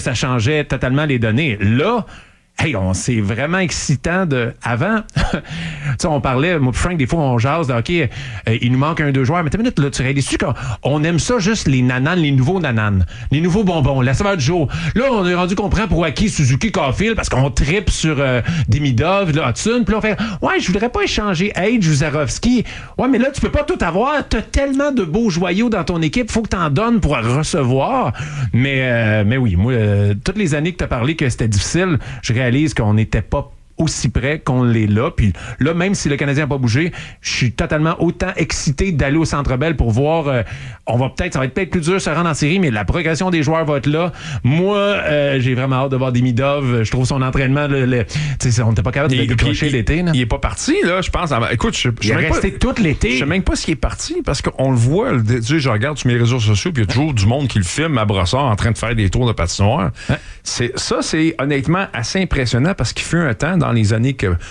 ça changeait totalement les données. Là, c'est vraiment excitant avant, on parlait, moi et Frank, des fois, on jase de OK, il nous manque 1-2 joueurs, mais t'as une minute, là, tu réalises-tu qu'on aime ça juste les nananes, les nouveaux nananes, les nouveaux bonbons, la saveur du jour. Là, on est rendu qu'on prend pour acquis Suzuki Caulfield parce qu'on tripe sur Demidov, là, Hudson, puis là, on fait je voudrais pas échanger Age ou Zarovski. Ouais, mais là, tu peux pas tout avoir. T'as tellement de beaux joyaux dans ton équipe, faut que t'en donnes pour recevoir. Mais oui, moi, toutes les années que t'as parlé que c'était difficile, je réalise qu'on n'était pas aussi près qu'on l'est là. Puis là, même si le Canadien n'a pas bougé, je suis totalement autant excité d'aller au Centre Bell pour voir. Ça va être peut-être plus dur de se rendre en série, mais la progression des joueurs va être là. Moi, j'ai vraiment hâte de voir Demidov. Je trouve son entraînement, on n'était pas capable de le décrocher l'été. Là. Il est pas parti, là, je pense. Écoute, il est resté tout l'été. Je sais même pas s'il est parti, parce qu'on le voit. Je regarde sur mes réseaux sociaux, puis il y a toujours du monde qui le filme à Brossard en train de faire des tours de patinoire. Hein? C'est honnêtement assez impressionnant, parce qu'il fut un temps dans les années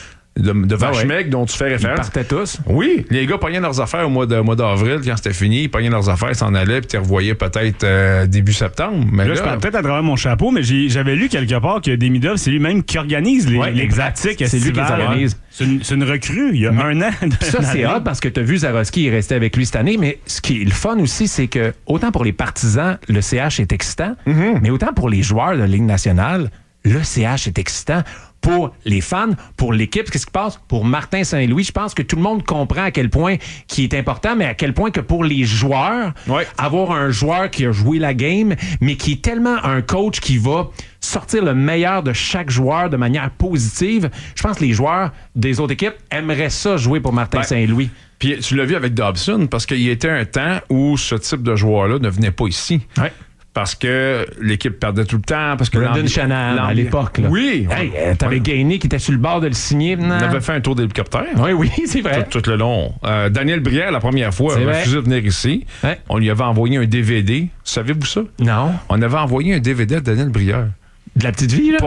de Vache-Maigre dont tu fais référence. Ils partaient tous. Oui, les gars pognaient leurs affaires au mois d'avril, quand c'était fini. Ils pognaient leurs affaires, ils s'en allaient, puis tu les revoyais peut-être début septembre. Mais là, je parle peut-être à travers mon chapeau, mais j'avais lu quelque part que Demidov, c'est lui-même qui organise les pratiques. C'est lui qui les organise. C'est une recrue, il y a un an. Ça, c'est hot parce que tu as vu Zarovski, il est resté avec lui cette année, mais ce qui est le fun aussi, c'est que autant pour les partisans, le CH est excitant, mais autant pour les joueurs de la Ligue nationale, le CH est excitant. Pour les fans, pour l'équipe, qu'est-ce qui passe? Pour Martin Saint-Louis, je pense que tout le monde comprend à quel point qui est important, mais à quel point que pour les joueurs, avoir un joueur qui a joué la game, mais qui est tellement un coach qui va sortir le meilleur de chaque joueur de manière positive, je pense que les joueurs des autres équipes aimeraient ça jouer pour Martin Saint-Louis. Puis tu l'as vu avec Dobson, parce qu'il y était un temps où ce type de joueur-là ne venait pas ici. Ouais. Parce que l'équipe perdait tout le temps. Parce que Brendan Shanahan, à l'époque. Là. Oui. T'avais Gagné qui était sur le bord de le signer. On avait fait un tour d'hélicoptère. Oui, c'est vrai. Tout le long. Daniel Brière, la première fois, a refusé de venir ici. Ouais. On lui avait envoyé un DVD. Savez-vous ça? Non. On avait envoyé un DVD à Daniel Brière. De la petite vie, là?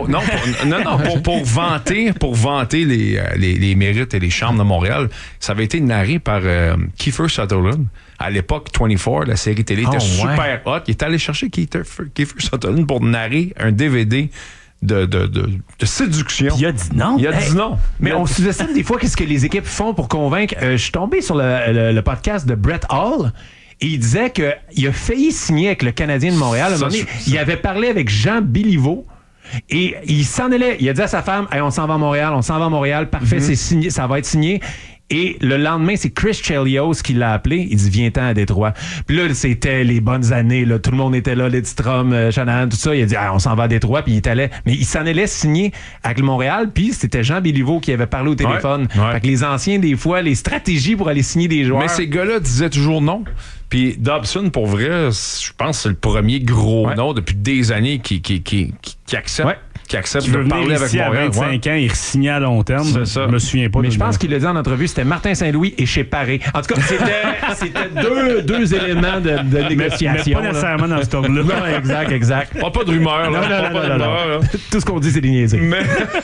Pour vanter les mérites et les charmes de Montréal. Ça avait été narré par Kiefer Sutherland. À l'époque, 24, la série télé était super hot. Il est allé chercher Kiefer Sutherland pour narrer un DVD de séduction. Puis il a dit non. Dit non. Mais on sous-estime des fois qu'est-ce que les équipes font pour convaincre. Je suis tombé sur le podcast de Brett Hall. Et il disait qu'il a failli signer avec le Canadien de Montréal. À un moment donné, il avait parlé avec Jean Béliveau. Et il s'en allait. Il a dit à sa femme, on s'en va à Montréal. Parfait, c'est signé, ça va être signé. Et le lendemain, c'est Chris Chelios qui l'a appelé. Il dit, viens-t'en à Détroit. Puis là, c'était les bonnes années. Là. Tout le monde était là, Lidstrom, Shanahan, tout ça. Il a dit, on s'en va à Détroit. Puis il est allé. Mais il s'en allait signer avec le Montréal. Puis c'était Jean Béliveau qui avait parlé au téléphone. Ouais. Fait que les anciens, des fois, les stratégies pour aller signer des joueurs. Mais ces gars-là disaient toujours non. Puis Dobson, pour vrai, je pense que c'est le premier gros nom depuis des années qui accepte. Ouais. Qui accepte de parler avec Montréal. À 25 ans, il re-signe à long terme. C'est ça. Je me souviens pas. Mais je pense qu'il l'a dit en entrevue, c'était Martin Saint-Louis et chez Paré. En tout cas, c'était deux éléments de négociation. Mais pas nécessairement dans ce tour-là. Non, exact. Pas de rumeur. Non. Tout ce qu'on dit, c'est des niaiseries. Mais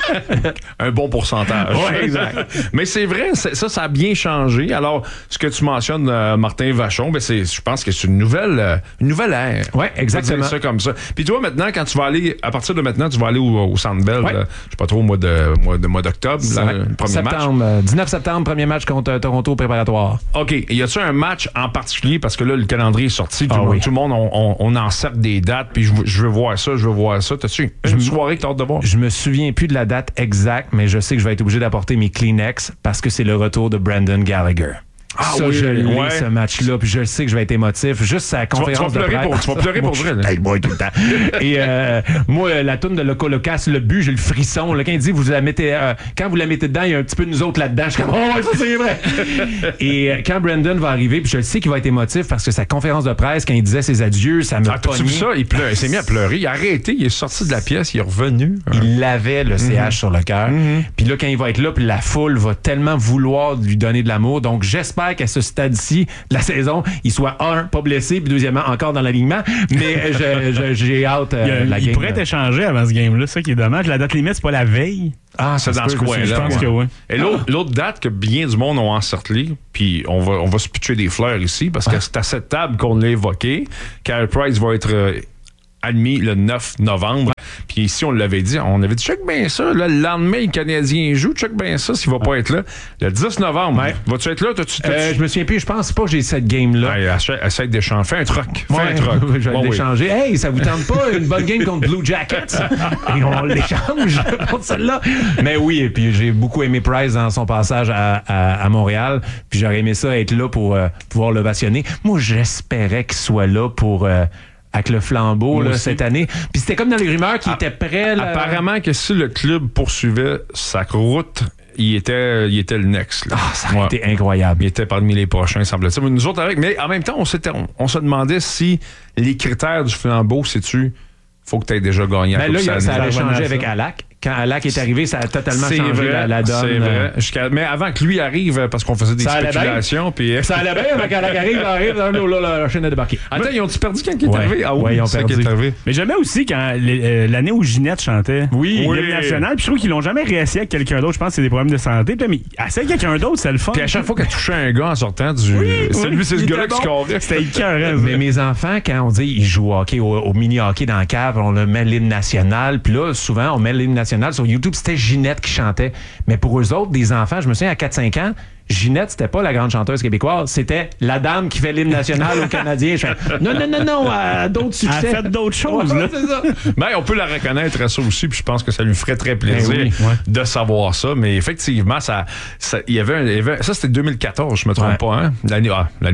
un bon pourcentage. Oui, exact. Mais c'est vrai, ça a bien changé. Alors, ce que tu mentionnes, Martin Vachon, je pense que c'est une nouvelle ère. Oui, exactement. Ça comme ça. Puis toi, maintenant, quand tu vas aller, à partir de maintenant, tu vas aller au Centre Bell, je sais pas trop, au mois d'octobre, le premier match. 19 septembre, premier match contre Toronto préparatoire. OK. Y a-tu un match en particulier, parce que là, le calendrier est sorti, tout le monde, on encercle des dates, puis je veux voir ça. T'as-tu une soirée que t'as hâte de voir? Je me souviens plus de la date exacte, mais je sais que je vais être obligé d'apporter mes Kleenex parce que c'est le retour de Brandon Gallagher. Je l'ai, ce match-là, puis je sais que je vais être émotif. Juste sa conférence de presse. Tu vas pleurer pour vrai. Moi, tout le temps. Et moi, la toune de Loco Locas, le but, j'ai le frisson. Là, quand il dit, quand vous la mettez dedans, il y a un petit peu de nous autres là-dedans. Je suis comme, ça c'est vrai. Et quand Brandon va arriver, puis je sais qu'il va être émotif parce que sa conférence de presse, quand il disait ses adieux, ça m'a t'as vu ça? Il s'est mis à pleurer. Il a arrêté, il est sorti de la pièce, il est revenu. Il avait le CH sur le cœur. Puis là, quand il va être là, puis la foule va tellement vouloir lui donner de l'amour. Donc, j'espère qu'à ce stade-ci de la saison, il soit pas blessé, puis deuxièmement, encore dans l'alignement. Mais j'ai hâte la game. Il pourrait être échangé avant ce game-là, ça qui est dommage. La date limite, c'est pas la veille. C'est dans ce coin-là. Je pense que oui. Et l'autre date que bien du monde ont encerclé, puis on va se pitcher des fleurs ici, parce que c'est à cette table qu'on l'a évoqué. Carey Price va être admis le 9 novembre. Puis ici, on l'avait dit, check bien ça. Là, le lendemain, le Canadien joue, check bien ça s'il va pas être là. Le 10 novembre, vas-tu être là? Je me souviens plus, je pense pas que j'ai cette game-là. Essaye d'échanger. Fais un truc. Je vais l'échanger. Hey, ça vous tente pas une bonne game contre Blue Jackets? Et on l'échange contre celle-là. Mais oui, et puis j'ai beaucoup aimé Price dans son passage à Montréal. Puis j'aurais aimé ça être là pour pouvoir l'ovationner. Moi, j'espérais qu'il soit là pour... avec le flambeau là, cette année. Puis c'était comme dans les rumeurs qu'il était prêt. Là. Apparemment que si le club poursuivait sa route, il était le next. Là. Ça a été incroyable. Il était parmi les prochains, semble-t-il. Mais nous autres avec. Mais en même temps, on se demandait si les critères du flambeau, sais-tu, faut que tu aies déjà gagné. Mais là, ça avait changé avec Alak. Quand Alak est arrivé, ça a totalement changé la donne. C'est vrai. Mais avant que lui arrive, parce qu'on faisait des spéculations. Ça allait bien, mais quand Alak arrive, la chaîne a débarqué. Attends, ils ont-tu perdu quand il est arrivé? Oui, ils ont perdu. Mais j'aimais aussi quand l'année où Ginette chantait. Oui. L'hymne national. Puis je trouve qu'ils l'ont jamais réessayé avec quelqu'un d'autre. Je pense que c'est des problèmes de santé. Puis, mais essayer quelqu'un d'autre, c'est le fun. Puis à chaque fois qu'elle touchait un gars en sortant du. C'est ce gars-là qui scorait. C'était écœurant. Mais mes enfants, quand on dit ils jouent au hockey, au mini-hockey dans la cave, on le met l'hymne national. Puis là, souvent, on met l'hymne national sur YouTube. C'était Ginette qui chantait. Mais pour eux autres, des enfants, je me souviens, à 4-5 ans, Ginette, c'était pas la grande chanteuse québécoise, c'était la dame qui fait l'hymne national aux Canadiens. Je fais, non, d'autres succès. Elle a fait d'autres choses, là. C'est ça. Mais on peut la reconnaître à ça aussi, puis je pense que ça lui ferait très plaisir de savoir ça. Mais effectivement, il y avait ça, c'était 2014, je me trompe pas, hein? L'année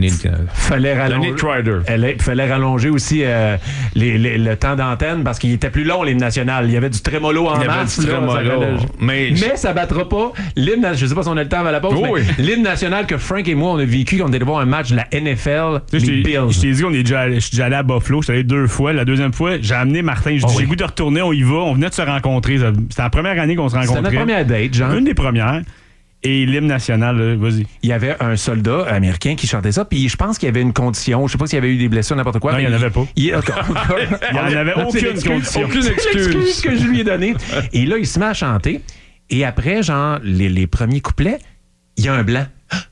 Crider. Il fallait rallonger aussi le temps d'antenne parce qu'il était plus long, l'hymne national. Il y avait du trémolo en masse. Mais ça battra pas l'hymne, je sais pas si on a le temps à la pause, mais l'hymne national que Frank et moi, on a vécu quand on était voir un match de la NFL, les Bills. Je t'ai dit je suis déjà allé à Buffalo, je suis allé 2 fois. La deuxième fois, j'ai amené Martin. J'ai dit, j'ai le goût de retourner, on y va. On venait de se rencontrer. C'était la première année qu'on se rencontrait. C'était notre première date, genre. Une des premières. Et l'hymne national, là, vas-y. Il y avait un soldat américain qui chantait ça, puis je pense qu'il y avait une condition. Je sais pas s'il y avait eu des blessures, n'importe quoi. Non, il n'y en avait pas. Il n'y en avait aucune condition. Aucune excuse que je lui ai donnée. Et là, il se met à chanter. Et après, genre, les premiers couplets, il y a un blanc.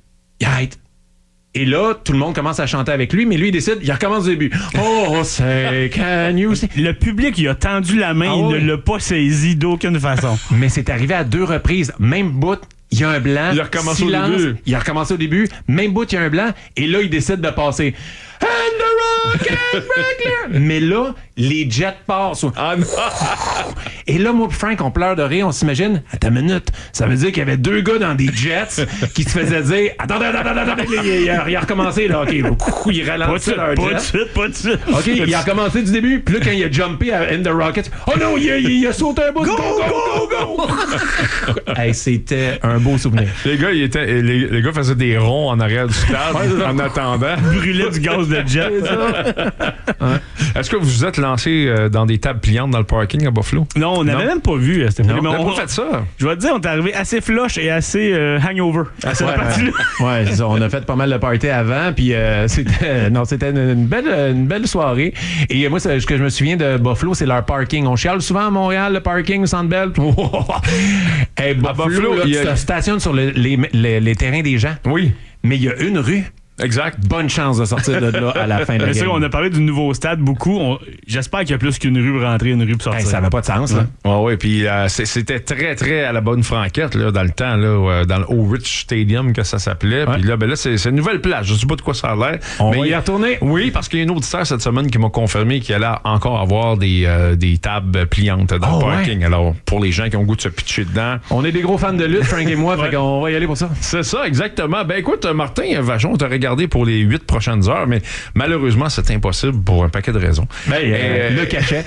Et là, tout le monde commence à chanter avec lui, mais lui, il décide, il recommence du début. Oh, say, can you see? Le public, il a tendu la main, il ne l'a pas saisi d'aucune façon. Mais c'est arrivé à 2 reprises. Même bout, il y a un blanc. Il a recommencé au début. Il a recommencé au début. Même bout, il y a un blanc. Et là, il décide de passer. And the rocket breaker! Mais là, les jets passent. Et là, moi et Frank, on pleure de rire, on s'imagine, attends une minute, ça veut dire qu'il y avait 2 gars dans des jets qui se faisaient dire, attends, il a recommencé, là, OK, il ralentit leur jet. Pas de suite. OK, il a recommencé du début, puis là, quand il a jumpé à End the Rockets, oh non, il a sauté un bout, go! Hey, c'était un beau souvenir. Les gars faisaient des ronds en arrière du stade en attendant. Brûlaient du gaz de jet. Est-ce que vous vous êtes lancé dans des tables pliantes dans le parking à Buffalo? Non, on n'avait même pas vu à cette époque. On n'a pas fait ça. Je vais te dire, on est arrivé assez flush et assez hangover à cette partie-là. Ouais, c'est ça. On a fait pas mal de party avant, puis c'était une belle soirée. Et moi, ce que je me souviens de Buffalo, c'est leur parking. On chiale souvent à Montréal, le parking, Centre Bell. Hey, Buffalo, là, tu te stationnes sur les terrains des gens. Oui. Mais il y a une rue. Exact. Bonne chance de sortir de là à la fin de la game. C'est sûr, on a parlé du nouveau stade beaucoup. J'espère qu'il y a plus qu'une rue pour rentrer, une rue pour sortir. Hey, ça n'avait pas de sens, là. Oui, puis c'était très, très à la bonne franquette, là, dans le temps, là, dans le O-Rich Stadium, que ça s'appelait. Puis là, c'est une nouvelle place. Je ne sais pas de quoi ça a l'air. On va y retourner. Oui, parce qu'il y a une auditeur cette semaine qui m'a confirmé qu'il allait encore avoir des tables pliantes dans le parking. Ouais. Alors, pour les gens qui ont le goût de se pitcher dedans. On est des gros fans de lutte, Frank et moi, fait qu'on va y aller pour ça. C'est ça, exactement. Ben écoute, Martin Vachon, t'as regardé pour les 8 prochaines heures, mais malheureusement, c'est impossible pour un paquet de raisons. Le cachet.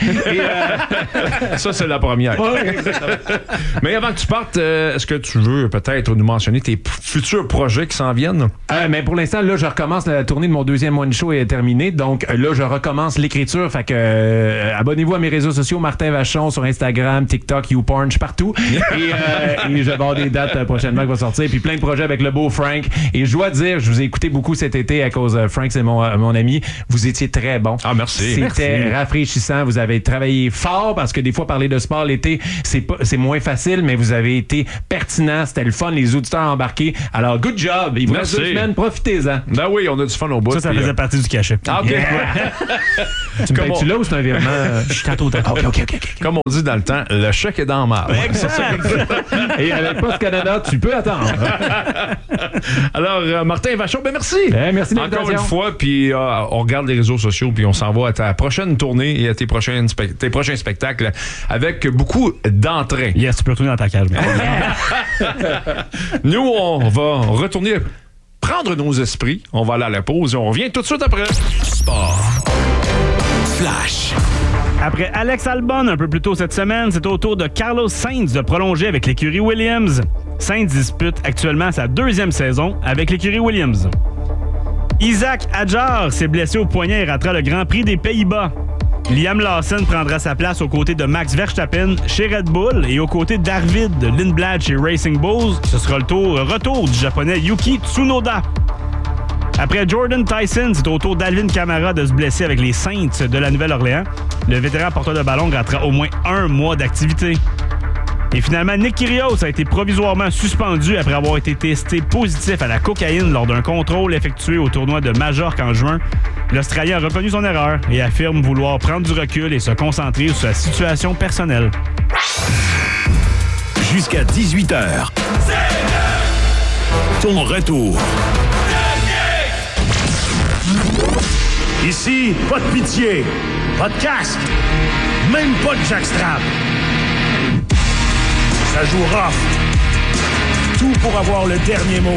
Ça, c'est la première. Ouais, mais avant que tu partes, est-ce que tu veux peut-être nous mentionner tes futurs projets qui s'en viennent? Mais pour l'instant, là, je recommence la tournée de mon deuxième One Show est terminée. Donc là, je recommence l'écriture. Fait que abonnez-vous à mes réseaux sociaux, Martin Vachon, sur Instagram, TikTok, YouPorn, je suis partout. Et je vais avoir des dates prochainement qui vont sortir. Puis plein de projets avec le beau Frank. Et je dois dire, je vous ai écouté beaucoup beaucoup cet été à cause de Frank, c'est mon ami. Vous étiez très bon. Ah, merci. C'était rafraîchissant. Vous avez travaillé fort parce que des fois, parler de sport l'été, c'est moins facile, mais vous avez été pertinent. C'était le fun. Les auditeurs embarqués. Alors, good job. Il vous reste 2 semaines. Profitez-en. Ben oui, on a du fun au bout. Ça faisait partie du cachet. Ah, OK. Tu me payes-tu là ou c'est un virement? Je suis tantôt. OK. Comme on dit dans le temps, le chèque est dans le marbre. Et avec Post Canada, tu peux attendre. Alors, Martin Vachon, merci. Merci de l'invitation. Encore une fois, puis on regarde les réseaux sociaux, puis on s'en va à ta prochaine tournée et à tes prochains spectacles avec beaucoup d'entrain. Yes, tu peux retourner dans ta cage. Nous, on va retourner prendre nos esprits. On va aller à la pause et on revient tout de suite après. Sport. Flash. Après Alex Albon un peu plus tôt cette semaine, c'est au tour de Carlos Sainz de prolonger avec l'écurie Williams. Sainz dispute actuellement sa 2e saison avec l'écurie Williams. Isaac Hadjar s'est blessé au poignet et ratera le Grand Prix des Pays-Bas. Liam Lawson prendra sa place aux côtés de Max Verstappen chez Red Bull et aux côtés d'Arvid Lindblad chez Racing Bulls. Ce sera le retour du japonais Yuki Tsunoda. Après Jordan Tyson, c'est au tour d'Alvin Kamara de se blesser avec les Saints de la Nouvelle-Orléans. Le vétéran porteur de ballon ratera au moins 1 mois d'activité. Et finalement, Nick Kyrgios a été provisoirement suspendu après avoir été testé positif à la cocaïne lors d'un contrôle effectué au tournoi de Majorque en juin. L'Australien a reconnu son erreur et affirme vouloir prendre du recul et se concentrer sur sa situation personnelle. Jusqu'à 18h. Ton retour. Ici, pas de pitié, pas de casque, même pas de jackstrap. Ça joue rough. Tout pour avoir le dernier mot.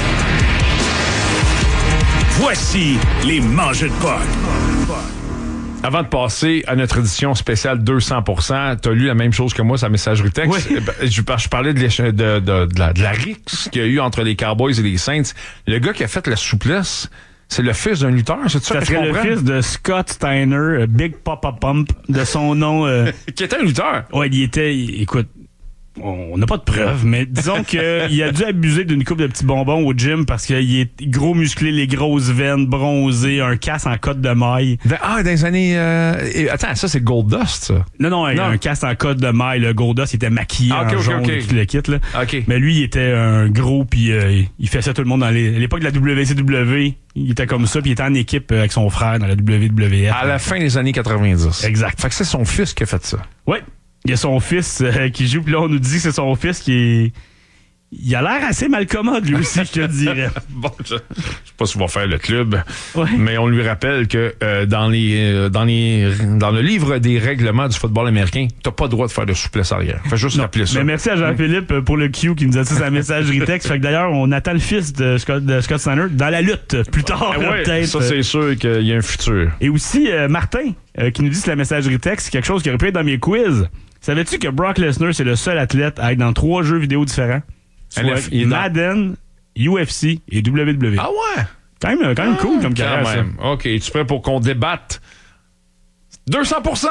Voici les mangeux de potes. Avant de passer à notre édition spéciale 200%, tu as lu la même chose que moi, sa messagerie texte. Oui. Je parlais de la rixe qu'il y a eu entre les Cowboys et les Saints. Le gars qui a fait la souplesse, c'est le fils d'un lutteur, c'est ça que je comprends? Ça serait le fils de Scott Steiner, Big Papa Pump, de son nom. Qui était un lutteur. Ouais, écoute, on n'a pas de preuves, mais disons qu'il a dû abuser d'une coupe de petits bonbons au gym parce qu'il est gros musclé, les grosses veines, bronzé, un casse en cotte de maille. Dans les années... Attends, ça, c'est Goldust, ça? Non, un casse en cotte de maille. Le Goldust, il était maquillé en jaune, tout le kit. Là. Okay. Mais lui, il était un gros, puis il fait ça tout le monde. À l'époque de la WCW, il était comme ça, puis il était en équipe avec son frère dans la WWF. À la fin des années 90. Exact. Fait que c'est son fils qui a fait ça. Oui. Il y a son fils qui joue, puis là, on nous dit que c'est son fils qui est... Il a l'air assez mal commode, lui aussi, je te dirais. Bon, je sais pas s'il va faire le club, ouais. Mais on lui rappelle que dans le livre des règlements du football américain, t'as pas le droit de faire de souplesse arrière. Fait juste rappeler ça. Mais merci à Jean-Philippe pour le Q qui nous a dit sa messagerie texte. Fait que d'ailleurs, on attend le fils de Scott Steiner dans la lutte plus tard, peut-être. Ça, c'est sûr qu'il y a un futur. Et aussi, Martin, qui nous dit que la messagerie texte, c'est quelque chose qui aurait pu être dans mes quiz. Savais-tu que Brock Lesnar, c'est le seul athlète à être dans 3 jeux vidéo différents? Madden, UFC et WWE. Ah ouais? Quand même cool comme carrière, ça. OK, es-tu prêt pour qu'on débatte? 200%!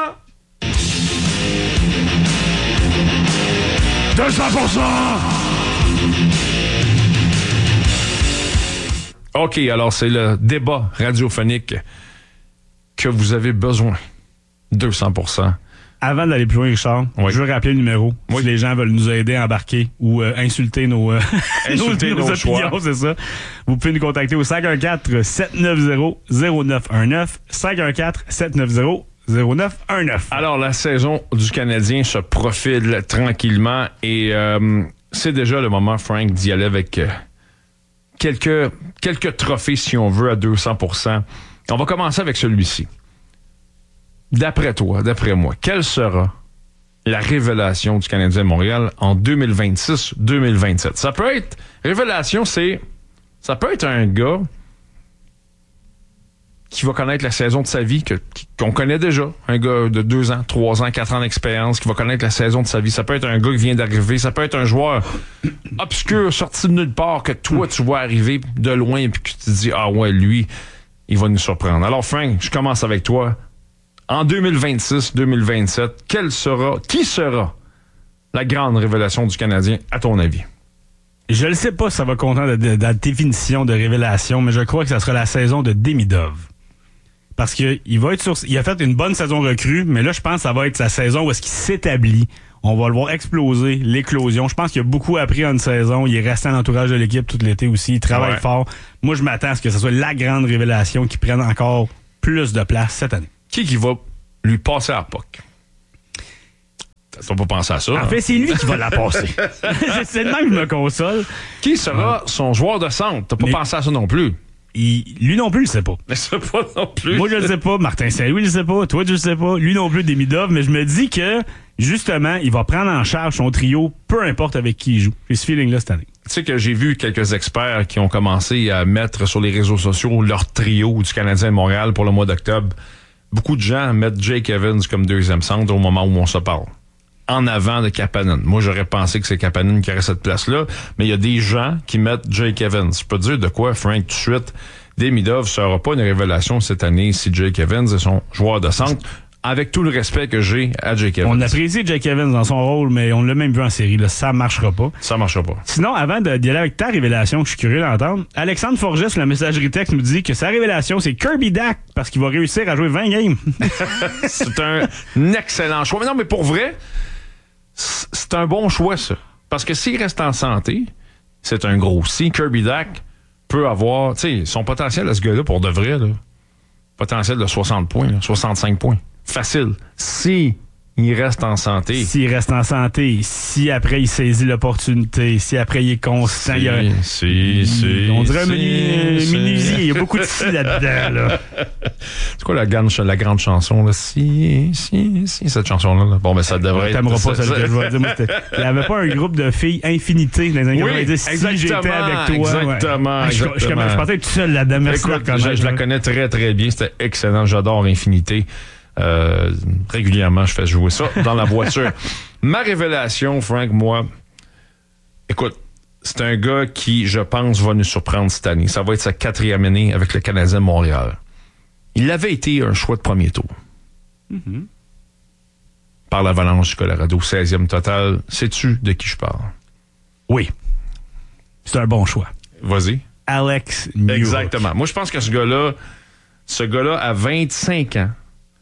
200%! OK, alors c'est le débat radiophonique que vous avez besoin. 200%. Avant d'aller plus loin, Richard, oui. Je veux rappeler le numéro. Oui. Si les gens veulent nous aider à embarquer ou insulter nos opinions, c'est ça. Vous pouvez nous contacter au 514-790-0919. 514-790-0919. Alors, la saison du Canadien se profile tranquillement et c'est déjà le moment, Frank, d'y aller avec quelques trophées, si on veut, à 200%. On va commencer avec celui-ci. D'après toi, d'après moi, quelle sera la révélation du Canadien de Montréal en 2026-2027? Ça peut être... Révélation, ça peut être un gars qui va connaître la saison de sa vie, qu'on connaît déjà. Un gars de 2 ans, 3 ans, 4 ans d'expérience qui va connaître la saison de sa vie. Ça peut être un gars qui vient d'arriver. Ça peut être un joueur obscur, sorti de nulle part, que toi, tu vois arriver de loin et que tu te dis, ah ouais, lui, il va nous surprendre. Alors, Frank, je commence avec toi. En 2026-2027, qui sera la grande révélation du Canadien, à ton avis? Je ne sais pas si ça va compter dans la définition de révélation, mais je crois que ça sera la saison de Demidov. Parce que il a fait une bonne saison recrue, mais là, je pense que ça va être sa saison où est-ce qu'il s'établit. On va le voir exploser, l'éclosion. Je pense qu'il a beaucoup appris en une saison. Il est resté en entourage de l'équipe tout l'été aussi. Il travaille fort. Moi, je m'attends à ce que ce soit la grande révélation qui prenne encore plus de place cette année. Qui va lui passer à la POC? T'as pas pensé à ça. En fait, c'est lui qui va la passer. C'est le même que je me console. Qui sera son joueur de centre? T'as pas pensé à ça non plus. Lui non plus, il le sait pas. Mais c'est pas non plus. Moi, je le sais pas. Martin Saint-Louis, il le sait pas. Toi, tu le sais pas. Lui non plus, Demidov. Mais je me dis que, justement, il va prendre en charge son trio, peu importe avec qui il joue. J'ai ce feeling-là cette année. Tu sais que j'ai vu quelques experts qui ont commencé à mettre sur les réseaux sociaux leur trio du Canadien de Montréal pour le mois d'octobre. Beaucoup de gens mettent Jake Evans comme deuxième centre au moment où on se parle. En avant de Kapanen. Moi, j'aurais pensé que c'est Kapanen qui aurait cette place-là, mais il y a des gens qui mettent Jake Evans. Je peux te dire de quoi, Frank, tout de suite, Demidov ne sera pas une révélation cette année si Jake Evans est son joueur de centre, avec tout le respect que j'ai à Jake Evans. On apprécie Jake Evans dans son rôle, mais on l'a même vu en série. Là, ça marchera pas. Ça marchera pas. Sinon, avant d'y aller avec ta révélation, que je suis curieux d'entendre, Alexandre Forget sur la messagerie texte nous dit que sa révélation, c'est Kirby Dach, parce qu'il va réussir à jouer 20 games. C'est un excellent choix. Mais non, mais pour vrai, c'est un bon choix, ça. Parce que s'il reste en santé, c'est un gros si. Kirby Dach peut avoir, tu sais, son potentiel à ce gars-là, pour de vrai, là, potentiel de 60 points, là, 65 points. Facile. Si il reste en santé. S'il reste en santé, si après il saisit l'opportunité, si après il est constant, on dirait un menuisier. Il y a beaucoup de si là-dedans. Là. C'est quoi la grande chanson? Là? Si, cette chanson-là. Là. Bon, ben ça devrait être... T'aimeras pas celle que je vais dire. Il n'y avait pas un groupe de filles infinité dans les années 90. Si j'étais avec toi. Exactement. Je pensais être tout seul là-dedans. Merci. Écoute, je la connais très, très bien. C'était excellent. J'adore Infinité. Régulièrement, je fais jouer ça dans la voiture. Ma révélation, Frank, moi, écoute, c'est un gars qui, je pense, va nous surprendre cette année. Ça va être sa 4e année avec le Canadien de Montréal. Il avait été un choix de premier tour. Mm-hmm. Par l'Avalanche du Colorado, 16e total. Sais-tu de qui je parle? Oui. C'est un bon choix. Vas-y. Alex Newhook. Exactement. Moi, je pense que ce gars-là, à 25 ans,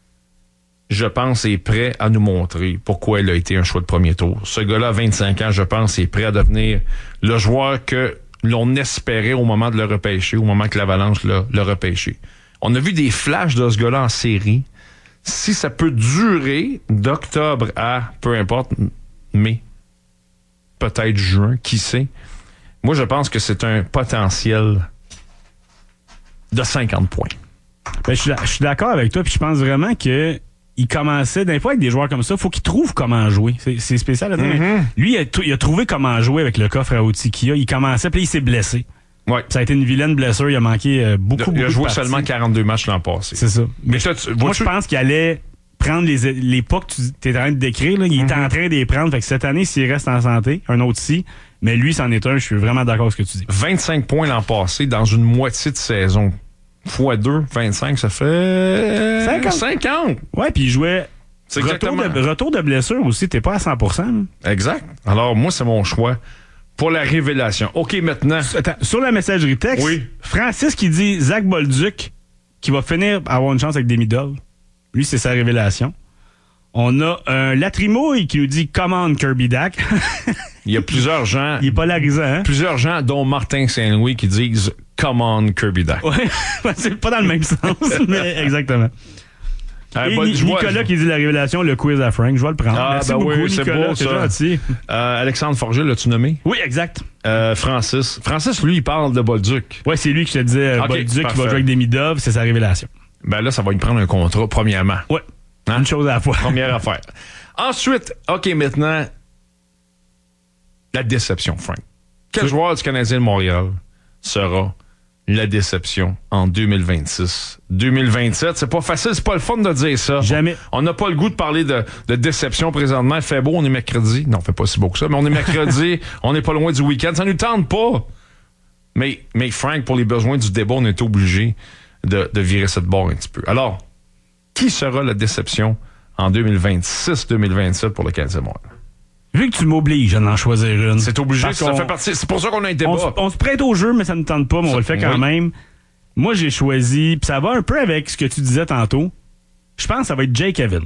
je pense, est prêt à nous montrer pourquoi il a été un choix de premier tour. Ce gars-là, à 25 ans, je pense, est prêt à devenir le joueur que l'on espérait au moment de le repêcher, au moment que l'Avalanche l'a repêché. On a vu des flashs de ce gars-là en série. Si ça peut durer d'octobre à, peu importe, mai, peut-être juin, qui sait. Moi, je pense que c'est un potentiel de 50 points. Ben, je suis d'accord avec toi, puis je pense vraiment que il commençait, des fois, avec des joueurs comme ça, il faut qu'il trouve comment jouer. C'est spécial à dire, mais lui, il a trouvé comment jouer avec le coffre à outils qu'il a. Il commençait, puis il s'est blessé. Ouais. Ça a été une vilaine blessure. Il a manqué beaucoup Il a joué de seulement 42 matchs l'an passé. C'est ça. Mais moi, je pense qu'il allait prendre les pas que tu es en train de décrire. Là. Il est en train de les prendre. Fait que cette année, s'il reste en santé, un autre si. Mais lui, c'en est un. Je suis vraiment d'accord avec ce que tu dis. 25 points l'an passé dans une moitié de saison. Fois 2, 25, ça fait... 50! Ouais, puis il jouait... Retour de blessure aussi, t'es pas à 100%. Là. Exact. Alors, moi, c'est mon choix pour la révélation. OK, maintenant... Attends, sur la messagerie texte, oui. Francis qui dit Zach Bolduc, qui va finir par avoir une chance avec Demidov. Lui, c'est sa révélation. On a un Latrimouille qui nous dit « Commande Kirby Dach ». Il y a plusieurs gens... Il est polarisant, hein? Plusieurs gens, dont Martin Saint-Louis, qui disent « Commande Kirby Dach ». Ouais, c'est pas dans le même sens, mais exactement. Et Nicolas qui dit la révélation, le quiz à Frank. Je vais le prendre. Merci beaucoup, oui, Nicolas. C'est beau, gentil. Alexandre Forget, l'as-tu nommé? Oui, exact. Francis. Francis, lui, il parle de Bolduc. Oui, c'est lui que je te disais. Bolduc qui va jouer avec Demidov, c'est sa révélation. Ben là, ça va lui prendre un contrat, premièrement. Oui. Hein? Une chose à la fois. Première affaire. Ensuite, OK, maintenant, la déception, Frank. Quel joueur du Canadien de Montréal sera la déception en 2026? 2027, c'est pas facile, c'est pas le fun de dire ça. Jamais. On n'a pas le goût de parler de déception présentement. Il fait beau, on est mercredi. Non, il fait pas si beau que ça, mais on est mercredi, on n'est pas loin du week-end. Ça nous tente pas. Mais Frank, pour les besoins du débat, on est obligé de virer cette barre un petit peu. Alors, qui sera la déception en 2026-2027 pour le Canadien de Montréal? Vu que tu m'obliges à en choisir une. C'est obligé, ça fait partie. C'est pour ça qu'on a un débat. On se prête au jeu, mais ça ne tente pas, mais on le fait quand même. Moi, j'ai choisi, puis ça va un peu avec ce que tu disais tantôt. Je pense que ça va être Jake Evans.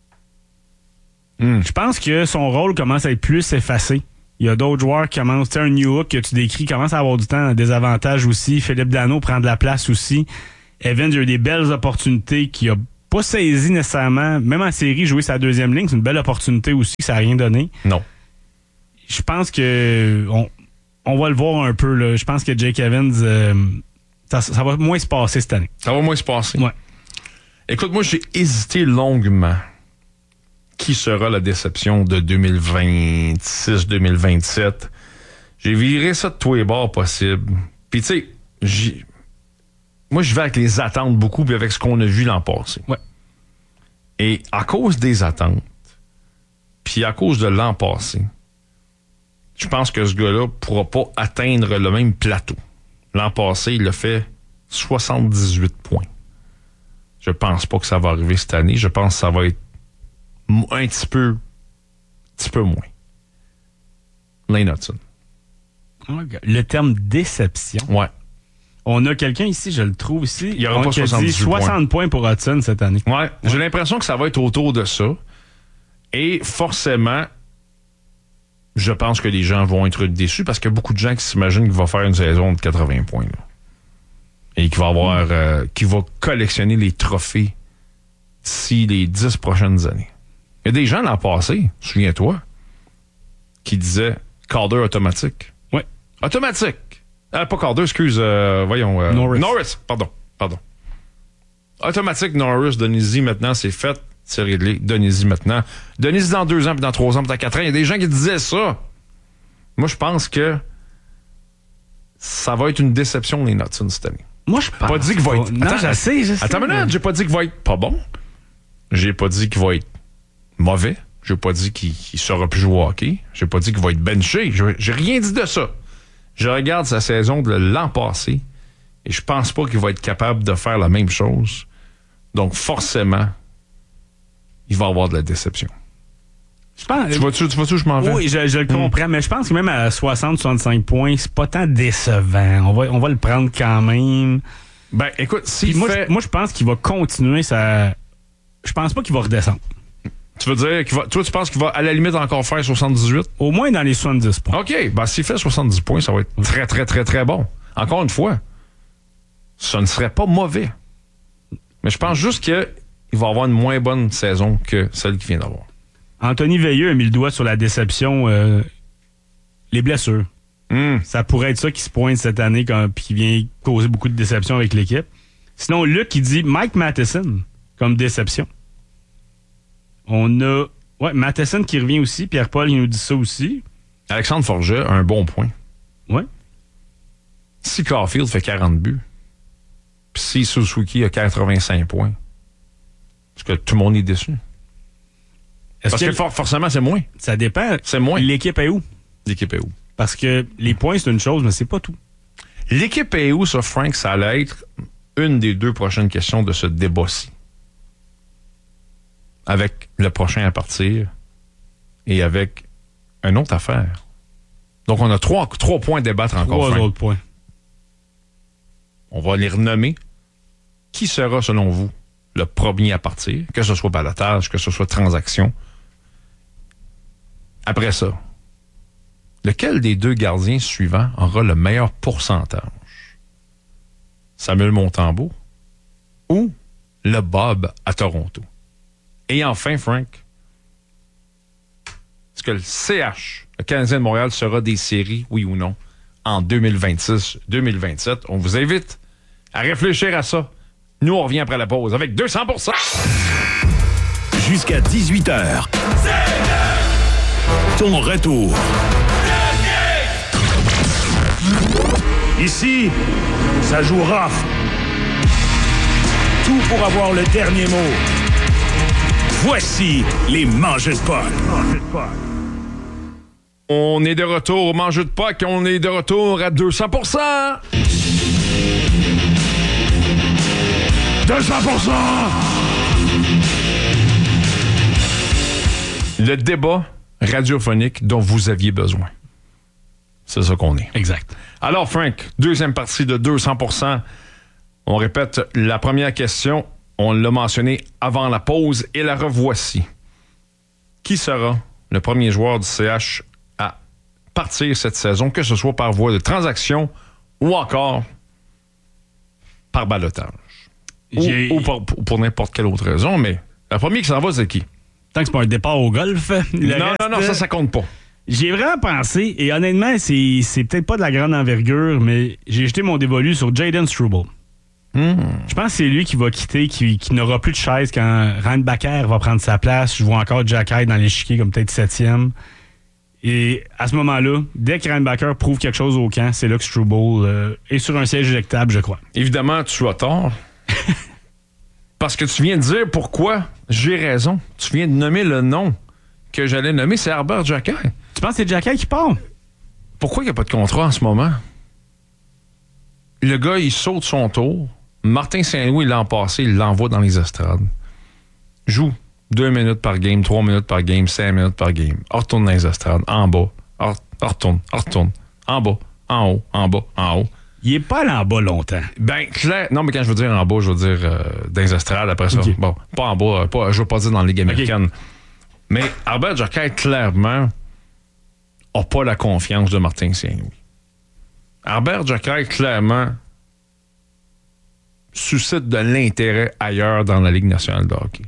Je pense que son rôle commence à être plus effacé. Il y a d'autres joueurs qui commencent, tu sais, un New Hook que tu décris commence à avoir du temps, des avantages aussi. Philippe Danault prend de la place aussi. Evans a eu des belles opportunités qu'il a pas saisi nécessairement. Même en série, jouer sa deuxième ligne, c'est une belle opportunité aussi, ça n'a rien donné. Non. Je pense que on va le voir un peu, là. Je pense que Jake Evans, ça va moins se passer cette année. Ça va moins se passer? Ouais. Écoute, moi, j'ai hésité longuement. Qui sera la déception de 2026-2027? J'ai viré ça de tous les bords possibles. Puis, tu sais, moi, je vais avec les attentes beaucoup, puis avec ce qu'on a vu l'an passé. Ouais. Et à cause des attentes, puis à cause de l'an passé, je pense que ce gars-là ne pourra pas atteindre le même plateau. L'an passé, il a fait 78 points. Je pense pas que ça va arriver cette année. Je pense que ça va être un petit peu moins. Lane Hudson. Le terme déception. Ouais. On a quelqu'un ici, je le trouve ici. Il y aura pas 78 60 points pour Hudson cette année. Ouais. J'ai l'impression que ça va être autour de ça. Et forcément, je pense que les gens vont être déçus parce qu'il y a beaucoup de gens qui s'imaginent qu'il va faire une saison de 80 points. Là. Et qu'il va avoir, qu'il va collectionner les trophées d'ici les 10 prochaines années. Il y a des gens l'an passé, souviens-toi, qui disaient Calder automatique. Oui. Automatique. Pas Calder, excuse, voyons. Norris. Pardon. Automatique Norris, donnez-y maintenant, c'est fait, c'est réglé, donnez-y maintenant. Donnez-y dans 2 ans, puis dans 3 ans, puis dans 4 ans. Il y a des gens qui disaient ça. Moi, je pense que ça va être une déception, les Hudson, cette année. Moi, je pense. Pas dit qu'il va être. Non, je sais. Attends une minute, j'ai pas dit qu'il va être pas bon. J'ai pas dit qu'il va être mauvais. J'ai pas dit qu'il saura plus jouer au hockey. J'ai pas dit qu'il va être benché. J'ai rien dit de ça. Je regarde sa saison de l'an passé et je pense pas qu'il va être capable de faire la même chose. Donc, forcément, il va avoir de la déception. Je pense, tu vois-tu où je m'en vais? Oui, je le comprends, mais je pense que même à 60-65 points, c'est pas tant décevant. On va le prendre quand même. Ben, écoute, moi, je pense qu'il va continuer sa... Je pense pas qu'il va redescendre. Tu veux dire toi, tu penses qu'il va à la limite encore faire 78? Au moins dans les 70 points. OK. Ben, s'il fait 70 points, ça va être très, très, très, très bon. Encore une fois, ça ne serait pas mauvais. Mais je pense juste qu'il va avoir une moins bonne saison que celle qu'il vient d'avoir. Anthony Veilleux a mis le doigt sur la déception, les blessures. Ça pourrait être ça qui se pointe cette année puis qui vient causer beaucoup de déception avec l'équipe. Sinon, Luc, il dit Mike Matheson comme déception. On a Matheson qui revient aussi. Pierre-Paul, il nous dit ça aussi. Alexandre Forget a un bon point. Oui. Si Caulfield fait 40 buts, puis si Suzuki a 85 points, est-ce que tout le monde est déçu? Parce que forcément, c'est moins. Ça dépend. C'est moins. L'équipe est où? L'équipe est où? Parce que les points, c'est une chose, mais c'est pas tout. L'équipe est où, ça, Frank? Ça allait être une des 2 prochaines questions de ce débat-ci. Avec le prochain à partir et avec une autre affaire. Donc, on a 3 points à débattre encore. 3 autres points. On va les renommer. Qui sera, selon vous, le premier à partir? Que ce soit ballottage, que ce soit transaction. Après ça, lequel des 2 gardiens suivants aura le meilleur pourcentage? Samuel Montembeault ou le Bob à Toronto? Et enfin, Frank, est-ce que le CH, le Canadien de Montréal, sera des séries, oui ou non, en 2026-2027? On vous invite à réfléchir à ça. Nous, on revient après la pause avec 200%. Jusqu'à 18h. Ton retour. Ici, ça joue rough. Tout pour avoir le dernier mot. Voici les Mangeux de Puck. On est de retour au Mangeux de Puck. On est de retour à 200%. 200%! Le débat radiophonique dont vous aviez besoin. C'est ça qu'on est. Exact. Alors, Frank, deuxième partie de 200%. On répète la première question. On l'a mentionné avant la pause et la revoici. Qui sera le premier joueur du CH à partir cette saison, que ce soit par voie de transaction ou encore par ballottage? Ou pour n'importe quelle autre raison, mais le premier qui s'en va, c'est qui? Tant que c'est pas un départ au golf. Non, ça compte pas. J'ai vraiment pensé, et honnêtement, c'est peut-être pas de la grande envergure, mais j'ai jeté mon dévolu sur Jaden Struble. Je pense que c'est lui qui va quitter, qui n'aura plus de chaise quand Reinbacker va prendre sa place. Je vois encore Jack Hyde dans l'échiquier comme peut-être 7e. Et à ce moment-là, dès que Reinbacker prouve quelque chose au camp, c'est là que Struble est sur un siège éjectable, je crois. Évidemment, tu as tort. Parce que tu viens de dire pourquoi j'ai raison. Tu viens de nommer le nom que j'allais nommer, c'est Arber Xhekaj. Tu penses que c'est Xhekaj qui part? Pourquoi il n'y a pas de contrat en ce moment? Le gars, il saute son tour. Martin Saint-Louis, l'an passé, il l'envoie dans les estrades. Joue 2 minutes par game, 3 minutes par game, 5 minutes par game. Retourne dans les estrades, en bas. Retourne. En bas, en haut, en bas, en haut. Il est pas allé en bas longtemps. Ben, clair. Non, mais quand je veux dire en bas, je veux dire dans les estrades après ça. Okay. Bon, pas en bas, je veux pas dire dans la Ligue américaine. Okay. Mais Arber Xhekaj, clairement, n'a pas la confiance de Martin Saint-Louis. Arber Xhekaj, clairement, suscite de l'intérêt ailleurs dans la Ligue nationale de hockey.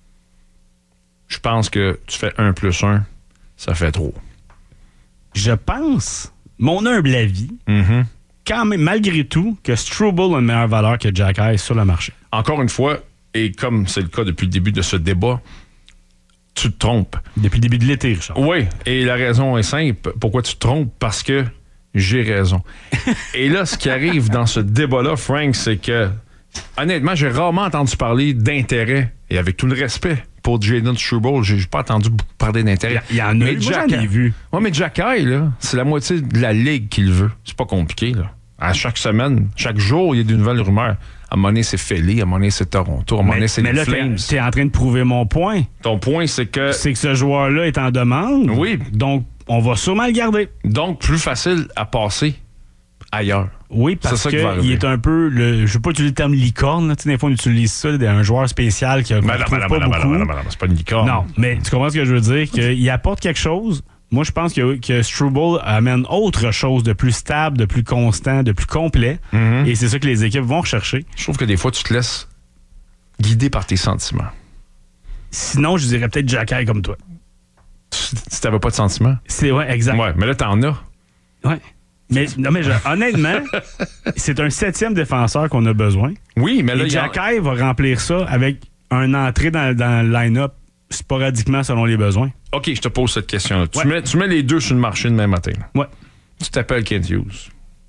Je pense que tu fais 1+1, ça fait trop. Je pense, mon humble avis, quand même, malgré tout, que Struble a une meilleure valeur que Xhekaj sur le marché. Encore une fois, et comme c'est le cas depuis le début de ce débat, tu te trompes. Depuis le début de l'été, Richard. Oui, et la raison est simple. Pourquoi tu te trompes? Parce que j'ai raison. Et là, ce qui arrive dans ce débat-là, Frank, c'est que, honnêtement, j'ai rarement entendu parler d'intérêt, et avec tout le respect pour Jaden Struble, j'ai pas entendu beaucoup parler d'intérêt. Il y en a eu, j'en ai vu. Oui, mais Xhekaj, là, c'est la moitié de la Ligue qu'il veut. C'est pas compliqué, là. À chaque semaine, chaque jour, il y a des nouvelles rumeurs. À un moment donné, c'est Philly, à un moment donné, c'est Toronto, à un moment donné, c'est les Flames. Mais là, t'es en train de prouver mon point. Ton point, c'est que... C'est que ce joueur-là est en demande. Oui. Donc, on va sûrement le garder. Donc, plus facile à passer ailleurs. Oui, parce qu'il est un peu... je ne veux pas utiliser le terme licorne. Là. Tu sais, des fois, on utilise ça, un joueur spécial qui ne trouve pas beaucoup. Non, c'est pas une licorne. Non, mais tu comprends ce que je veux dire? Qu'il apporte quelque chose. Moi, je pense que Struble amène autre chose de plus stable, de plus constant, de plus complet. Et c'est ça que les équipes vont rechercher. Je trouve que des fois, tu te laisses guider par tes sentiments. Sinon, je dirais peut-être Xhekaj comme toi. Si t'avais pas de sentiments? Ouais, exact. Ouais, mais là, t'en as. Ouais. Mais honnêtement, c'est un 7e défenseur qu'on a besoin. Oui, mais là, Xhekaj va remplir ça avec un entrée dans le line-up sporadiquement selon les besoins. OK, je te pose cette question-là. Ouais. Tu mets les deux sur le marché demain matin. Ouais. Tu t'appelles Kent Hughes. Tu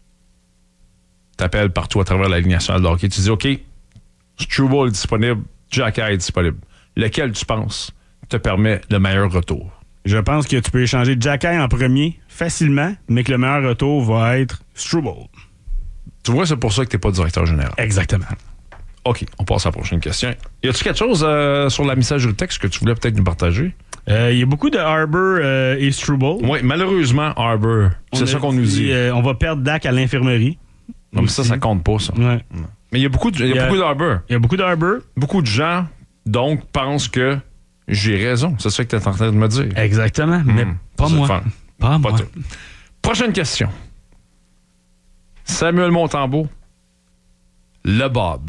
t'appelles partout à travers la Ligue nationale de hockey. Tu dis, OK, Struble est disponible, Xhekaj est disponible. Lequel tu penses te permet le meilleur retour? Je pense que tu peux échanger Xhekaj en premier facilement, mais que le meilleur retour va être Struble. Tu vois, c'est pour ça que tu n'es pas directeur général. Exactement. OK, on passe à la prochaine question. Y a-tu quelque chose sur la messagerie texte que tu voulais peut-être nous partager? Il y a beaucoup de Arber et Struble. Oui, malheureusement, Arber. C'est ça qu'on nous dit. On va perdre Dak à l'infirmerie. Non, mais ça compte pas, ça. Ouais. Mais il y a beaucoup d'Arber. Il y a beaucoup d'Arber. Beaucoup de gens, donc, pensent que j'ai raison. C'est ça que tu es en train de me dire. Exactement, mais pas moi. Pas moi. Prochaine question. Samuel Montembeault, le Bob,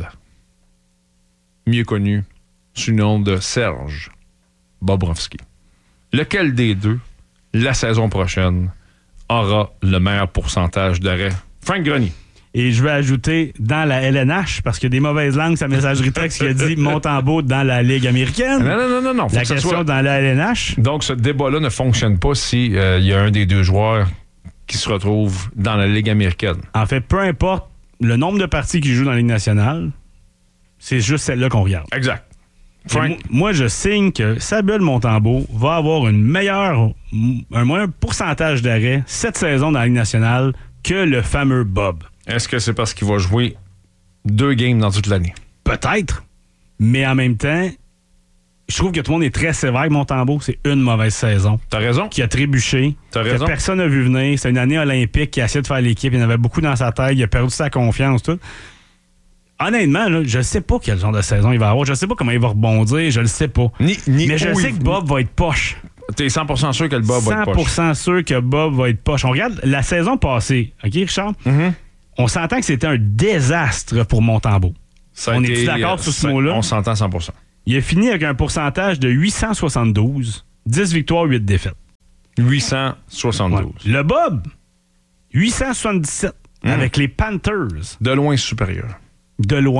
mieux connu sous le nom de Serge Bobrovsky. Lequel des deux, la saison prochaine, aura le meilleur pourcentage d'arrêt? Frank Grenier. Et je vais ajouter dans la LNH, parce qu'il y a des mauvaises langues, sa messagerie texte qui a dit Montembeault dans la Ligue américaine. Non. La question dans la LNH. Donc, ce débat-là ne fonctionne pas si y a un des deux joueurs qui se retrouve dans la Ligue américaine. En fait, peu importe le nombre de parties qu'il joue dans la Ligue nationale, c'est juste celle-là qu'on regarde. Exact. Moi, je signe que Samuel Montembeault va avoir un meilleur pourcentage d'arrêt cette saison dans la Ligue nationale que le fameux Bob. Est-ce que c'est parce qu'il va jouer 2 games dans toute l'année? Peut-être. Mais en même temps, je trouve que tout le monde est très sévère avec Montembeault. C'est une mauvaise saison. T'as raison. Qui a trébuché. T'as raison. Que personne n'a vu venir. C'est une année olympique qui a essayé de faire l'équipe. Il en avait beaucoup dans sa tête. Il a perdu sa confiance, tout. Honnêtement, là, je sais pas quel genre de saison il va avoir. Je sais pas comment il va rebondir. Je le sais pas. Mais je sais que Bob va être poche. T'es 100% sûr que le Bob va être poche. 100% sûr que Bob va être poche. On regarde la saison passée. OK, Richard? Mm-hmm. On s'entend que c'était un désastre pour Montembeault. On est-tu d'accord sur ce mot-là? On s'entend 100%. Il a fini avec un pourcentage de 872, 10 victoires, 8 défaites. 872. Ouais. Le Bob, 877 avec les Panthers. De loin supérieur. De loin.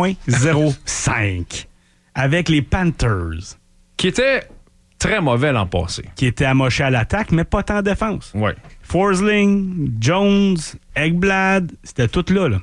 0.05 avec les Panthers. Qui était très mauvais l'an passé. Qui était amoché à l'attaque, mais pas tant en défense. Oui. Forsling, Jones, Ekblad, c'était tout là.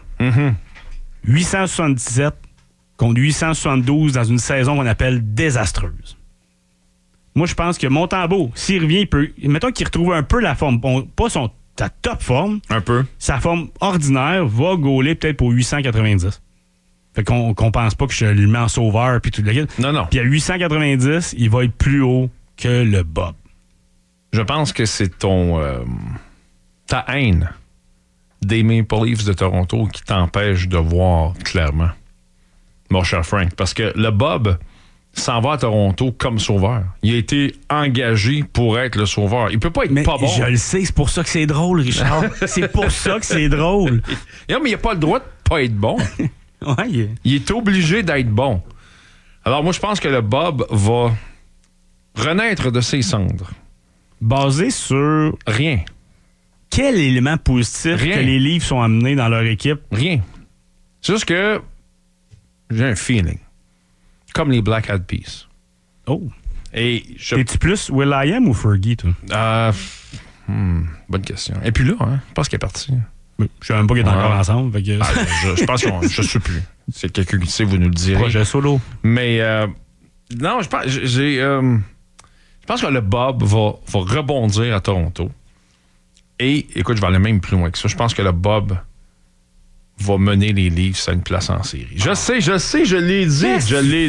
877 contre 872 dans une saison qu'on appelle désastreuse. Moi, je pense que Montembeault, s'il revient, il peut. Mettons qu'il retrouve un peu la forme. Pas sa top forme. Un peu. Sa forme ordinaire va gauler peut-être pour 890. Fait qu'on pense pas que je le mets en sauveur puis tout le kit. Non. Puis à 890, il va être plus haut que le Bob. Je pense que c'est ta haine des Maple Leafs de Toronto qui t'empêche de voir clairement, mon cher Frank. Parce que le Bob s'en va à Toronto comme sauveur. Il a été engagé pour être le sauveur. Il peut pas être pas bon. Je le sais, c'est pour ça que c'est drôle, Richard. C'est pour ça que c'est drôle. Non, mais il n'a pas le droit de pas être bon. Ouais, Il est obligé d'être bon. Alors moi, je pense que le Bob va renaître de ses cendres. Basé sur Rien. Quel élément positif que les Leafs sont amenés dans leur équipe? Rien. C'est juste que j'ai un feeling. Comme les Black Eyed Peas. Oh. Et T'es-tu plus Will.i.am ou Fergie, toi? Bonne question. Et puis là, je pense qu'il est parti. Je sais même pas qu'ils sont encore ensemble. Fait que... je pense qu'on... Je sais plus. C'est quelqu'un qui sait, vous nous le direz. Projet solo. Mais non, je pense... je pense que le Bob va rebondir à Toronto. Et, écoute, je vais aller même plus loin que ça. Je pense que le Bob va mener les Leafs à une place en série. Je sais, je l'ai dit. Je l'ai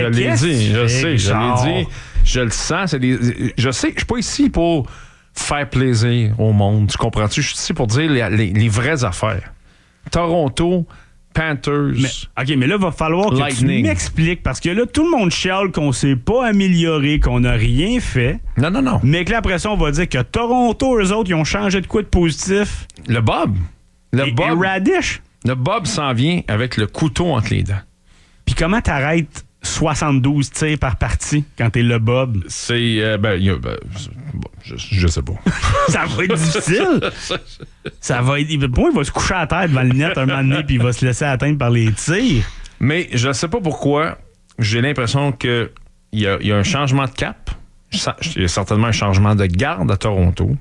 dit. Je le sens. Je sais, je suis pas ici pour faire plaisir au monde. Tu comprends-tu? Je suis ici pour dire les vraies affaires. Toronto, Panthers. Mais là, il va falloir que Lightning. tu m'expliques, parce que là, tout le monde chiale qu'on s'est pas amélioré, qu'on n'a rien fait. Non. Mais que là, après ça, on va dire que Toronto, eux autres, ils ont changé de quoi de positif? Le Bob. Et Radish. Le Bob s'en vient avec le couteau entre les dents. Puis comment t'arrêtes 72 tirs par partie quand t'es le Bob? C'est... je sais pas. Ça va être difficile. Ça va être... Pour moi, il va se coucher à terre devant le net un moment donné puis il va se laisser atteindre par les tirs. Mais je ne sais pas pourquoi. J'ai l'impression qu'il y a un changement de cap. Il y a certainement un changement de garde à Toronto.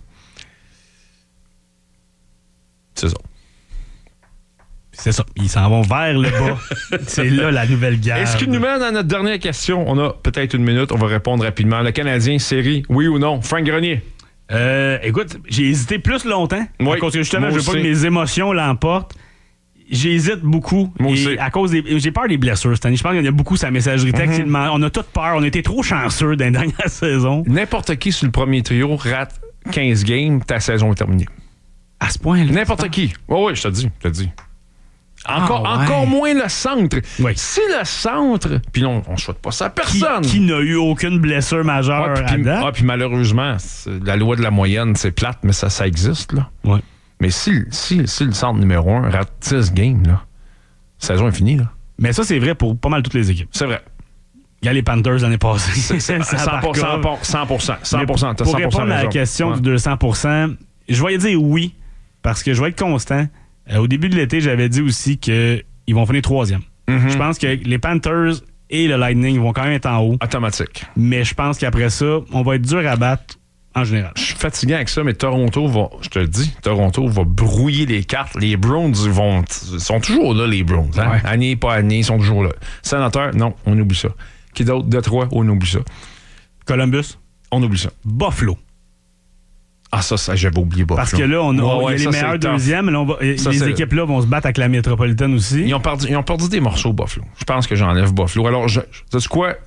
C'est ça. C'est ça. Ils s'en vont vers le bas. C'est là la nouvelle garde. Est-ce qu'il nous mène à notre dernière question? On a peut-être une minute. On va répondre rapidement. Le Canadien, série, oui ou non? Frank Grenier. Écoute, j'ai hésité plus longtemps. Oui, parce que justement, je veux pas aussi. que mes émotions l'emportent. J'hésite beaucoup. Moi aussi. À cause j'ai peur des blessures cette année. Je pense qu'il y en a beaucoup sa messagerie texte. On a toute peur. On a été trop chanceux dans les dernières saisons. N'importe qui sur le premier trio rate 15 games, ta saison est terminée. À ce point-là. N'importe qui. Oui, je te dis. Encore moins le centre. Oui. Si le centre, puis non, on ne souhaite pas ça à personne. Qui n'a eu aucune blessure majeure à date. Puis malheureusement, la loi de la moyenne, c'est plate, mais ça existe, là. Ouais. Mais si le centre numéro 1 rate 10 games, là, la saison est finie, là. Mais ça, c'est vrai pour pas mal toutes les équipes. C'est vrai. Il y a les Panthers l'année passée. 100%. Pour répondre à la question du 200%, je vais dire oui, parce que je vais être constant. Au début de l'été, j'avais dit aussi qu'ils vont finir 3e. Je pense que les Panthers et le Lightning vont quand même être en haut. Automatique. Mais je pense qu'après ça, on va être dur à battre en général. Je suis fatigué avec ça, mais Toronto va brouiller les cartes. Les Browns sont toujours là, les Browns. Hein? Ouais. Année, pas année, ils sont toujours là. Sénateur, non, on oublie ça. Qui d'autre? Détroit, on oublie ça. Columbus, On oublie ça. Buffalo. Ah, ça, j'avais oublié Buffalo. Parce que là, il y a les meilleurs deuxièmes. Là, les équipes-là vont se battre avec la métropolitaine aussi. Ils ont perdu des morceaux, Buffalo. Je pense que j'enlève Buffalo. Alors, sais-tu quoi?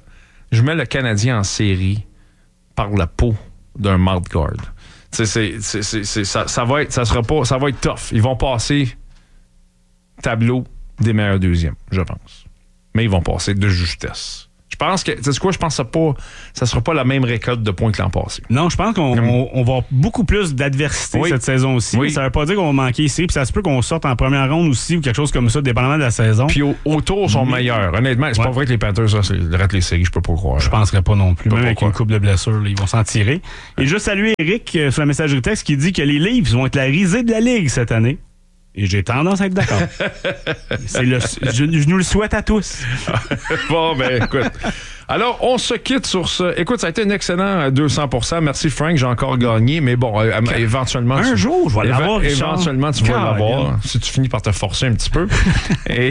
je mets le Canadien en série par la peau d'un mouthguard. Ça va être tough. Ils vont passer tableau des meilleurs deuxièmes, je pense. Mais ils vont passer de justesse. Je pense que, tu sais quoi, je pense que ça sera pas la même récolte de points que l'an passé. Non, je pense qu'on va avoir beaucoup plus d'adversité cette saison aussi. Oui. Ça veut pas dire qu'on va manquer ici. Puis ça se peut qu'on sorte en première ronde aussi ou quelque chose comme ça, dépendamment de la saison. Puis autour sont meilleurs. Honnêtement, c'est pas vrai que les Panthers, ça, ratent les séries, je peux pas croire. Je penserais pas non plus. Même avec croire. une couple de blessures, là, ils vont s'en tirer. Et juste saluer Eric sur la messagerie texte qui dit que les Leafs vont être la risée de la Ligue cette année. Et j'ai tendance à être d'accord. Je nous le souhaite à tous. Bon, ben, écoute. Alors, on se quitte sur ce. Écoute, ça a été un excellent 200%. Merci, Frank. J'ai encore gagné, mais bon, éventuellement. Un jour, je vais l'avoir. Éventuellement, tu vas l'avoir. Si tu finis par te forcer un petit peu. Et